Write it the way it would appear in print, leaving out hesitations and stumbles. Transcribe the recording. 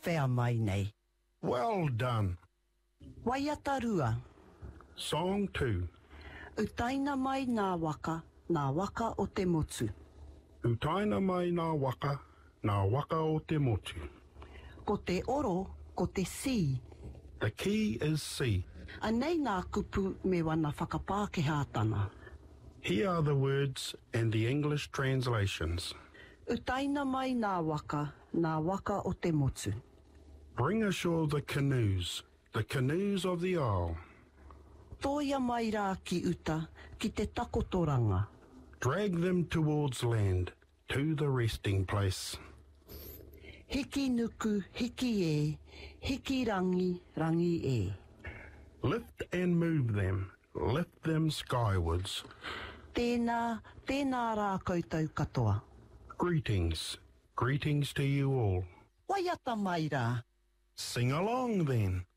whea mai nei. Well done. Waiata rua. Song 2. Utaina mai nā waka o te motu. Utaina mai nā waka o te motu. Ko te oro, ko te si. The key is C. Anei nā kupu me wana whakapākehātana. Here are the words and the English translations. Utaina mai nā waka o te motu. Bring ashore the canoes of the isle. Toia mai rā ki uta, ki te takotoranga. Drag them towards land, to the resting place. Hiki nuku, hiki e, hiki rangi e. Lift and move them, lift them skywards. Tēnā rā koutou katoa. Greetings to you all. Waiata mai rā. Sing along then.